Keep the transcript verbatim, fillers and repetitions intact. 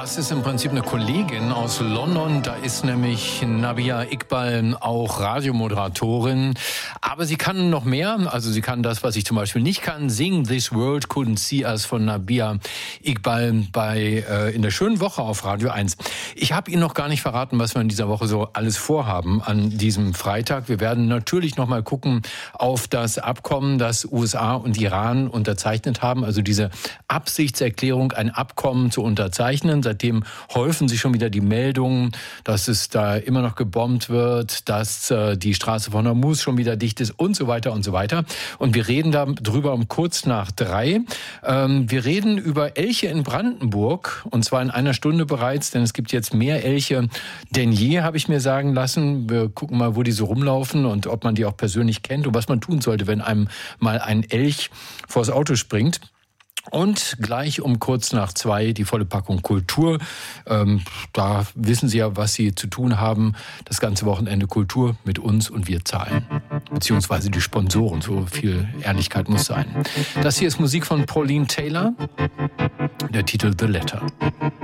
Das ist im Prinzip eine Kollegin aus London. Da ist nämlich Nabihah Iqbal auch Radiomoderatorin. Aber sie kann noch mehr. Also sie kann das, was ich zum Beispiel nicht kann. Sing This World Couldn't See Us von Nabihah Iqbal bei, äh, in der schönen Woche auf Radio eins. Ich habe Ihnen noch gar nicht verraten, was wir in dieser Woche so alles vorhaben an diesem Freitag. Wir werden natürlich noch mal gucken auf das Abkommen, das U S A und Iran unterzeichnet haben. Also diese Absichtserklärung, ein Abkommen zu unterzeichnen. Seitdem häufen sich schon wieder die Meldungen, dass es da immer noch gebombt wird, dass äh, die Straße von Hormuz schon wieder dicht ist und so weiter und so weiter. Und wir reden darüber um kurz nach drei. Ähm, wir reden über Elche in Brandenburg und zwar in einer Stunde bereits, denn es gibt jetzt mehr Elche denn je, habe ich mir sagen lassen. Wir gucken mal, wo die so rumlaufen und ob man die auch persönlich kennt und was man tun sollte, wenn einem mal ein Elch vors Auto springt. Und gleich um kurz nach zwei die volle Packung Kultur. Ähm, da wissen Sie ja, was Sie zu tun haben. Das ganze Wochenende Kultur mit uns und wir zahlen. Beziehungsweise die Sponsoren. So viel Ehrlichkeit muss sein. Das hier ist Musik von Pauline Taylor. Der Titel The Letter.